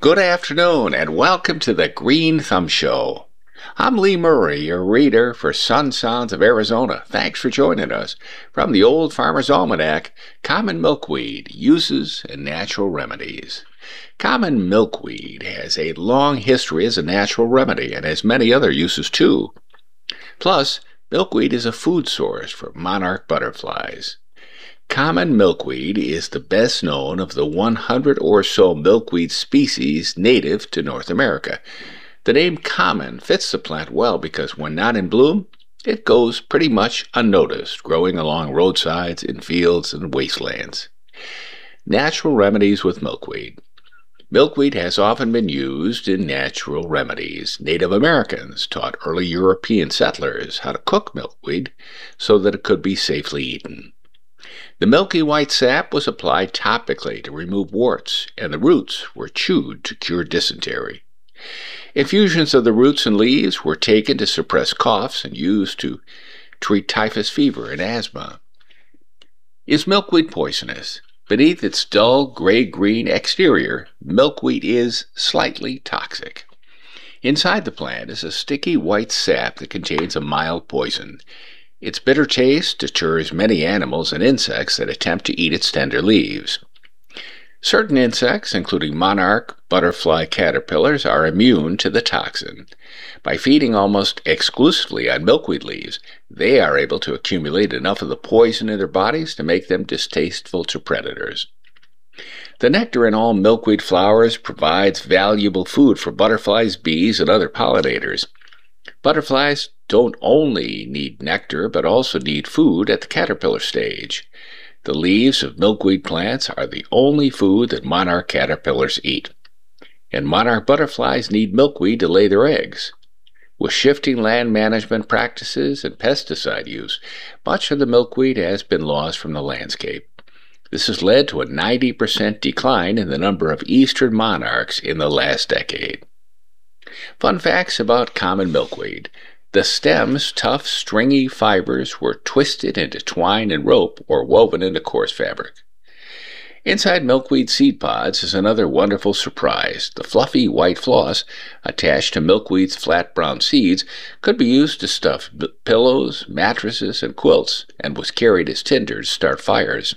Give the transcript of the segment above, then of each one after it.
Good afternoon, and welcome to the Green Thumb Show. I'm Lee Murray, your reader for Sun Sounds of Arizona. Thanks for joining us. From the Old Farmer's Almanac, Common Milkweed, Uses and Natural Remedies. Common milkweed has a long history as a natural remedy and has many other uses too. Plus, milkweed is a food source for monarch butterflies. Common milkweed is the best known of the 100 or so milkweed species native to North America. The name common fits the plant well because when not in bloom, it goes pretty much unnoticed, growing along roadsides, in fields, and wastelands. Natural remedies with milkweed. Milkweed has often been used in natural remedies. Native Americans taught early European settlers how to cook milkweed so that it could be safely eaten. The milky white sap was applied topically to remove warts, and the roots were chewed to cure dysentery. Infusions of the roots and leaves were taken to suppress coughs and used to treat typhus fever and asthma. Is milkweed poisonous? Beneath its dull gray-green exterior, milkweed is slightly toxic. Inside the plant is a sticky white sap that contains a mild poison. Its bitter taste deters many animals and insects that attempt to eat its tender leaves. Certain insects, including monarch butterfly caterpillars, are immune to the toxin. By feeding almost exclusively on milkweed leaves, they are able to accumulate enough of the poison in their bodies to make them distasteful to predators. The nectar in all milkweed flowers provides valuable food for butterflies, bees, and other pollinators. Butterflies don't only need nectar but also need food at the caterpillar stage. The leaves of milkweed plants are the only food that monarch caterpillars eat. And monarch butterflies need milkweed to lay their eggs. With shifting land management practices and pesticide use, much of the milkweed has been lost from the landscape. This has led to a 90% decline in the number of eastern monarchs in the last decade. Fun facts about common milkweed. The stem's tough, stringy fibers were twisted into twine and rope or woven into coarse fabric. Inside milkweed seed pods is another wonderful surprise. The fluffy white floss attached to milkweed's flat brown seeds could be used to stuff pillows, mattresses, and quilts, and was carried as tinder to start fires.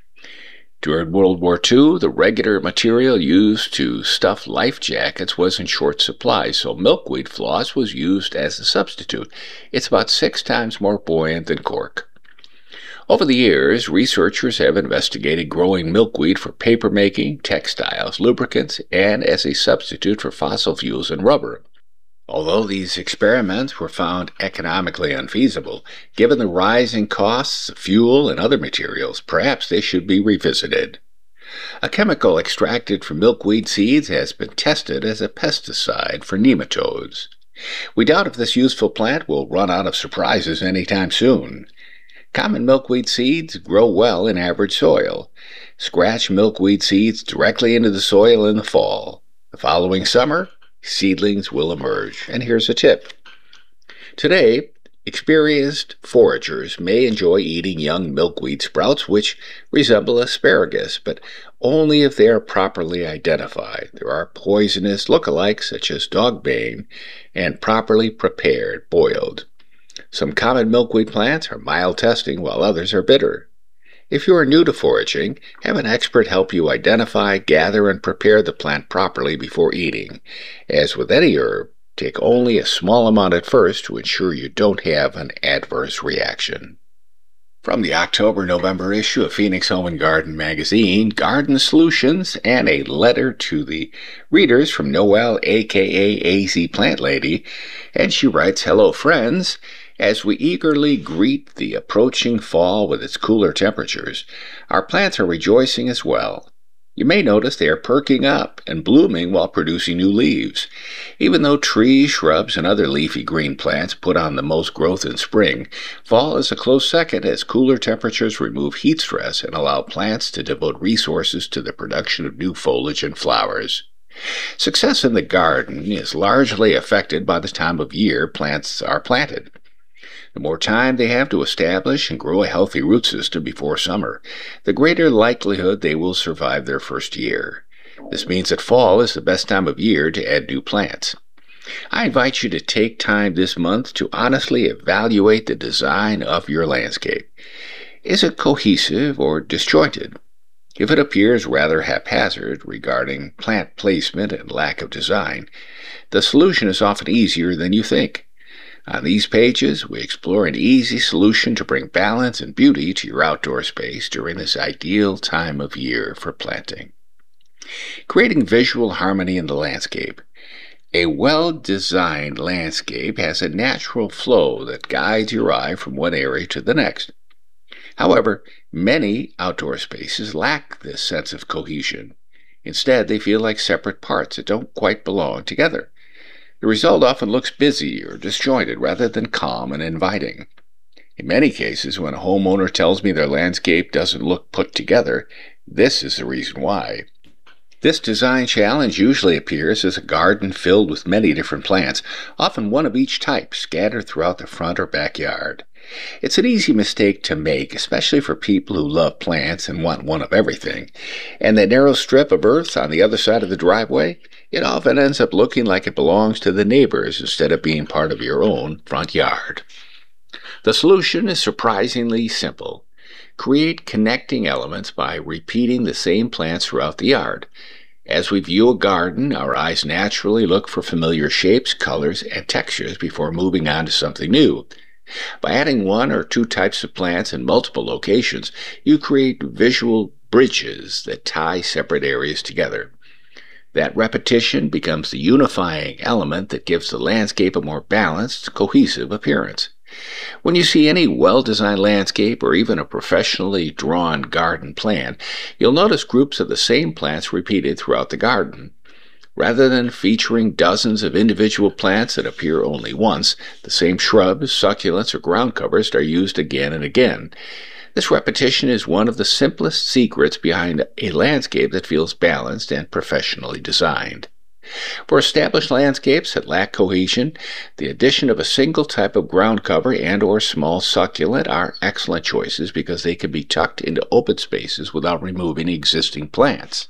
During World War II, the regular material used to stuff life jackets was in short supply, so milkweed floss was used as a substitute. It's about 6 times more buoyant than cork. Over the years, researchers have investigated growing milkweed for papermaking, textiles, lubricants, and as a substitute for fossil fuels and rubber. Although these experiments were found economically unfeasible, given the rising costs of fuel and other materials, perhaps they should be revisited. A chemical extracted from milkweed seeds has been tested as a pesticide for nematodes. We doubt if this useful plant will run out of surprises anytime soon. Common milkweed seeds grow well in average soil. Scratch milkweed seeds directly into the soil in the fall. The following summer, seedlings will emerge. And here's a tip. Today, experienced foragers may enjoy eating young milkweed sprouts which resemble asparagus, but only if they are properly identified. There are poisonous lookalikes such as dogbane and properly prepared, boiled. Some common milkweed plants are mild tasting while others are bitter. If you are new to foraging, have an expert help you identify, gather, and prepare the plant properly before eating. As with any herb, take only a small amount at first to ensure you don't have an adverse reaction. From the October-November issue of Phoenix Home and Garden magazine, Garden Solutions, and a letter to the readers from Noelle, a.k.a. AZ Plant Lady, and she writes, "Hello friends. As we eagerly greet the approaching fall with its cooler temperatures, our plants are rejoicing as well. You may notice they are perking up and blooming while producing new leaves. Even though trees, shrubs, and other leafy green plants put on the most growth in spring, fall is a close second as cooler temperatures remove heat stress and allow plants to devote resources to the production of new foliage and flowers. Success in the garden is largely affected by the time of year plants are planted. The more time they have to establish and grow a healthy root system before summer, the greater likelihood they will survive their first year. This means that fall is the best time of year to add new plants. I invite you to take time this month to honestly evaluate the design of your landscape. Is it cohesive or disjointed? If it appears rather haphazard regarding plant placement and lack of design, the solution is often easier than you think. On these pages, we explore an easy solution to bring balance and beauty to your outdoor space during this ideal time of year for planting. Creating visual harmony in the landscape. A well-designed landscape has a natural flow that guides your eye from one area to the next. However, many outdoor spaces lack this sense of cohesion. Instead, they feel like separate parts that don't quite belong together. The result often looks busy or disjointed rather than calm and inviting. In many cases, when a homeowner tells me their landscape doesn't look put together, this is the reason why. This design challenge usually appears as a garden filled with many different plants, often one of each type, scattered throughout the front or backyard. It's an easy mistake to make, especially for people who love plants and want one of everything. And that narrow strip of earth on the other side of the driveway, it often ends up looking like it belongs to the neighbors instead of being part of your own front yard. The solution is surprisingly simple. Create connecting elements by repeating the same plants throughout the yard. As we view a garden, our eyes naturally look for familiar shapes, colors, and textures before moving on to something new. By adding one or two types of plants in multiple locations, you create visual bridges that tie separate areas together. That repetition becomes the unifying element that gives the landscape a more balanced, cohesive appearance. When you see any well-designed landscape or even a professionally drawn garden plan, you'll notice groups of the same plants repeated throughout the garden. Rather than featuring dozens of individual plants that appear only once, the same shrubs, succulents, or ground covers are used again and again. This repetition is one of the simplest secrets behind a landscape that feels balanced and professionally designed. For established landscapes that lack cohesion, the addition of a single type of ground cover and or small succulent are excellent choices because they can be tucked into open spaces without removing existing plants.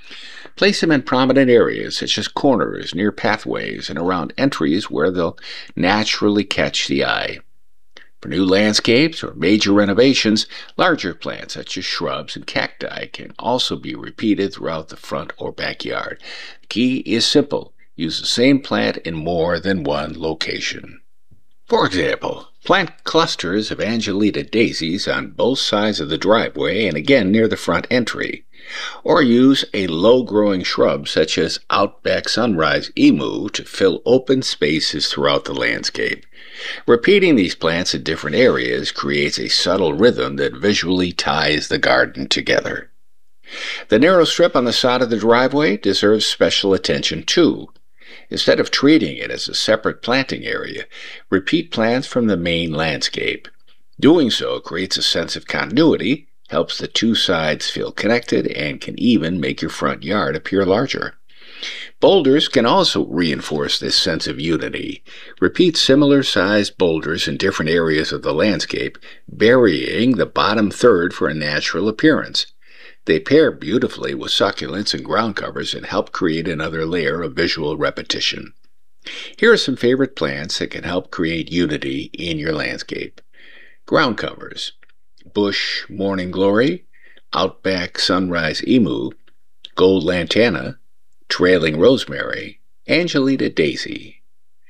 Place them in prominent areas such as corners, near pathways, and around entries where they'll naturally catch the eye. For new landscapes or major renovations, larger plants such as shrubs and cacti can also be repeated throughout the front or backyard. The key is simple. Use the same plant in more than one location. For example, plant clusters of Angelita daisies on both sides of the driveway and again near the front entry. Or use a low-growing shrub such as Outback Sunrise Emu to fill open spaces throughout the landscape. Repeating these plants in different areas creates a subtle rhythm that visually ties the garden together. The narrow strip on the side of the driveway deserves special attention too. Instead of treating it as a separate planting area, repeat plants from the main landscape. Doing so creates a sense of continuity, helps the two sides feel connected, and can even make your front yard appear larger. Boulders can also reinforce this sense of unity. Repeat similar-sized boulders in different areas of the landscape, burying the bottom third for a natural appearance. They pair beautifully with succulents and ground covers and help create another layer of visual repetition. Here are some favorite plants that can help create unity in your landscape. Ground covers: Bush Morning Glory, Outback Sunrise Emu, Gold Lantana, Trailing Rosemary, Angelita Daisy.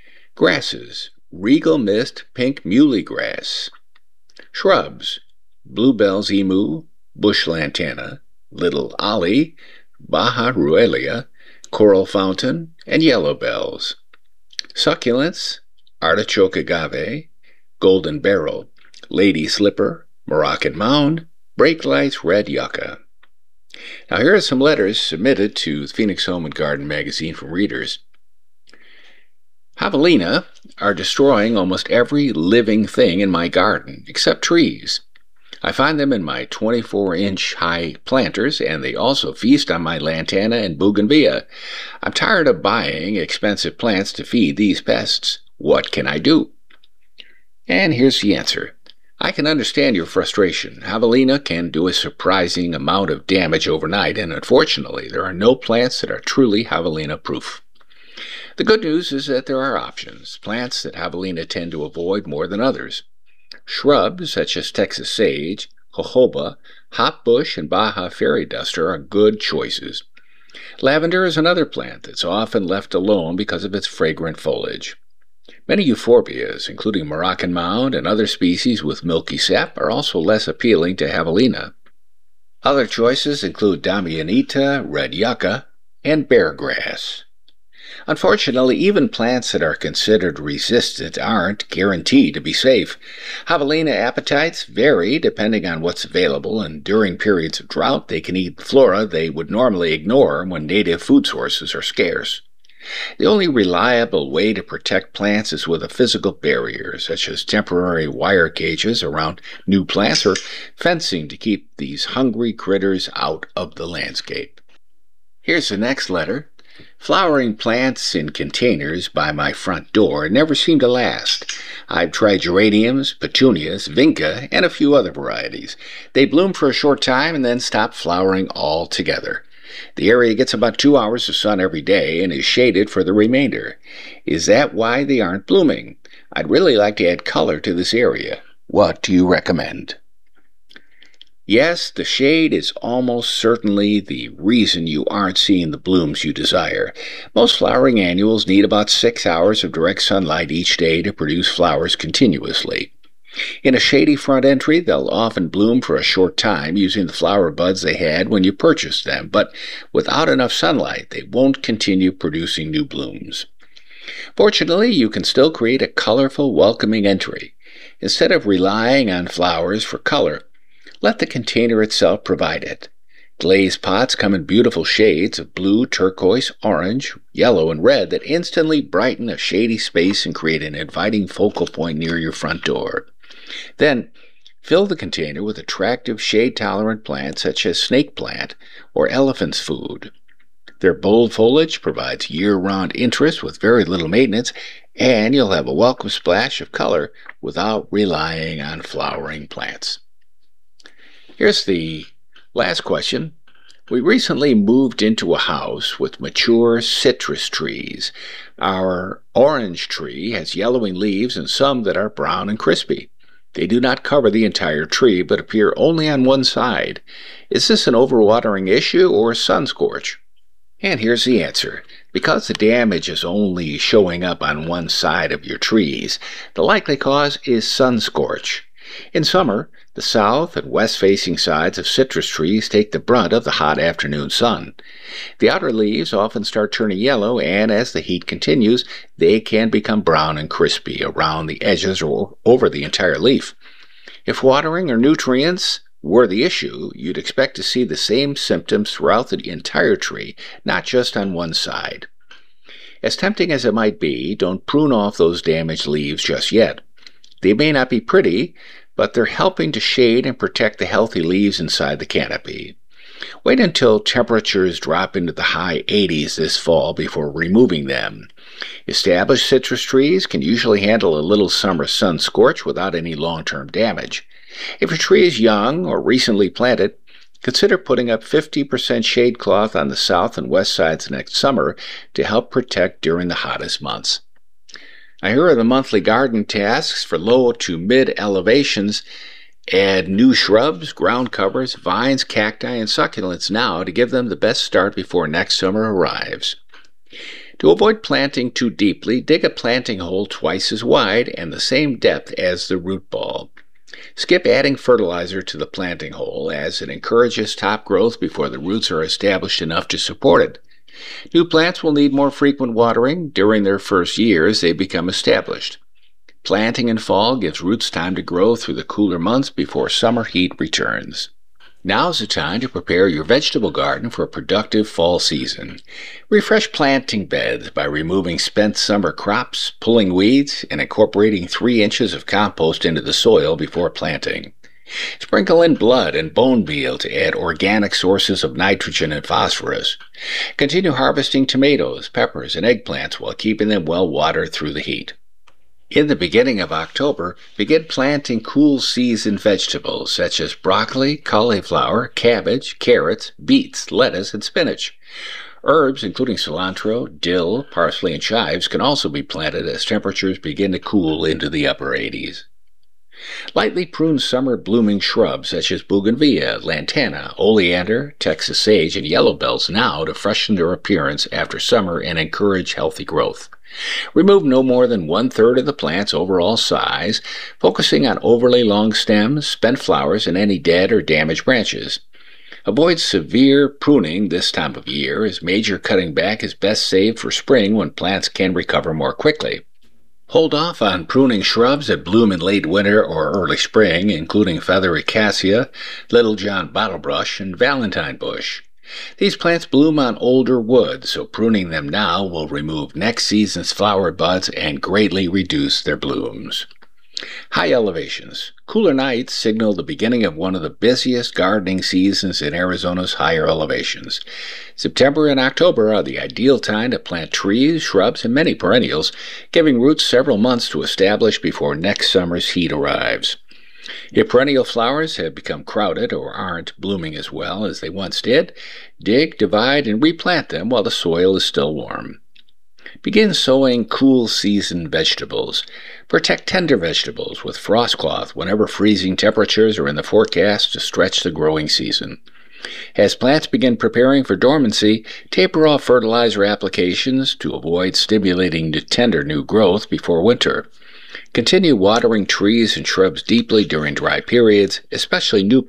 Grasses: Regal Mist Pink Muley Grass. Shrubs: Bluebells Emu, Bush Lantana, Little Ollie, Baja Ruelia, Coral Fountain, and Yellow Bells. Succulents: Artichoke Agave, Golden Barrel, Lady Slipper, Moroccan Mound, Brake Lights Red Yucca. Now here are some letters submitted to Phoenix Home and Garden magazine from readers. Javelina are destroying almost every living thing in my garden, except trees. I find them in my 24-inch high planters, and they also feast on my lantana and bougainvillea. I'm tired of buying expensive plants to feed these pests. What can I do? And here's the answer. I can understand your frustration. Javelina can do a surprising amount of damage overnight, and unfortunately, there are no plants that are truly javelina proof. The good news is that there are options, plants that javelina tend to avoid more than others. Shrubs such as Texas sage, jojoba, hopbush, and Baja fairy duster are good choices. Lavender is another plant that's often left alone because of its fragrant foliage. Many euphorbias, including Moroccan mound and other species with milky sap, are also less appealing to javelina. Other choices include Damianita, red yucca, and beargrass. Unfortunately, even plants that are considered resistant aren't guaranteed to be safe. Javelina appetites vary depending on what's available, and during periods of drought, they can eat flora they would normally ignore when native food sources are scarce. The only reliable way to protect plants is with a physical barrier, such as temporary wire cages around new plants or fencing to keep these hungry critters out of the landscape. Here's the next letter. Flowering plants in containers by my front door never seem to last. I've tried geraniums, petunias, vinca, and a few other varieties. They bloom for a short time and then stop flowering altogether. The area gets about 2 hours of sun every day and is shaded for the remainder. Is that why they aren't blooming? I'd really like to add color to this area. What do you recommend? Yes, the shade is almost certainly the reason you aren't seeing the blooms you desire. Most flowering annuals need about 6 hours of direct sunlight each day to produce flowers continuously. In a shady front entry, they'll often bloom for a short time using the flower buds they had when you purchased them, but without enough sunlight, they won't continue producing new blooms. Fortunately, you can still create a colorful, welcoming entry. Instead of relying on flowers for color, let the container itself provide it. Glazed pots come in beautiful shades of blue, turquoise, orange, yellow, and red that instantly brighten a shady space and create an inviting focal point near your front door. Then, fill the container with attractive shade-tolerant plants such as snake plant or elephant's food. Their bold foliage provides year-round interest with very little maintenance, and you'll have a welcome splash of color without relying on flowering plants. Here's the last question. We recently moved into a house with mature citrus trees. Our orange tree has yellowing leaves and some that are brown and crispy. They do not cover the entire tree, but appear only on one side. Is this an overwatering issue or sun scorch? And here's the answer. Because the damage is only showing up on one side of your trees, the likely cause is sun scorch. In summer, the south and west-facing sides of citrus trees take the brunt of the hot afternoon sun. The outer leaves often start turning yellow, and as the heat continues, they can become brown and crispy around the edges or over the entire leaf. If watering or nutrients were the issue, you'd expect to see the same symptoms throughout the entire tree, not just on one side. As tempting as it might be, don't prune off those damaged leaves just yet. They may not be pretty, but they're helping to shade and protect the healthy leaves inside the canopy. Wait until temperatures drop into the high 80s this fall before removing them. Established citrus trees can usually handle a little summer sun scorch without any long-term damage. If your tree is young or recently planted, consider putting up 50% shade cloth on the south and west sides next summer to help protect during the hottest months. Now, here are the monthly garden tasks for low to mid elevations. Add new shrubs, ground covers, vines, cacti, and succulents now to give them the best start before next summer arrives. To avoid planting too deeply, dig a planting hole twice as wide and the same depth as the root ball. Skip adding fertilizer to the planting hole as it encourages top growth before the roots are established enough to support it. New plants will need more frequent watering during their first year as they become established. Planting in fall gives roots time to grow through the cooler months before summer heat returns. Now's the time to prepare your vegetable garden for a productive fall season. Refresh planting beds by removing spent summer crops, pulling weeds, and incorporating 3 inches of compost into the soil before planting. Sprinkle in blood and bone meal to add organic sources of nitrogen and phosphorus. Continue harvesting tomatoes, peppers, and eggplants while keeping them well watered through the heat. In the beginning of October, begin planting cool season vegetables such as broccoli, cauliflower, cabbage, carrots, beets, lettuce, and spinach. Herbs, including cilantro, dill, parsley, and chives, can also be planted as temperatures begin to cool into the upper 80s. Lightly prune summer blooming shrubs such as bougainvillea, lantana, oleander, Texas sage, and yellow bells now to freshen their appearance after summer and encourage healthy growth. Remove no more than 1/3 of the plant's overall size, focusing on overly long stems, spent flowers, and any dead or damaged branches. Avoid severe pruning this time of year, as major cutting back is best saved for spring when plants can recover more quickly. Hold off on pruning shrubs that bloom in late winter or early spring, including feathery cassia, Little John bottlebrush, and Valentine bush. These plants bloom on older wood, so pruning them now will remove next season's flower buds and greatly reduce their blooms. High elevations. Cooler nights signal the beginning of one of the busiest gardening seasons in Arizona's higher elevations. September and October are the ideal time to plant trees, shrubs, and many perennials, giving roots several months to establish before next summer's heat arrives. If perennial flowers have become crowded or aren't blooming as well as they once did, dig, divide, and replant them while the soil is still warm. Begin sowing cool season vegetables. Protect tender vegetables with frost cloth whenever freezing temperatures are in the forecast to stretch the growing season. As plants begin preparing for dormancy, taper off fertilizer applications to avoid stimulating tender new growth before winter. Continue watering trees and shrubs deeply during dry periods, especially new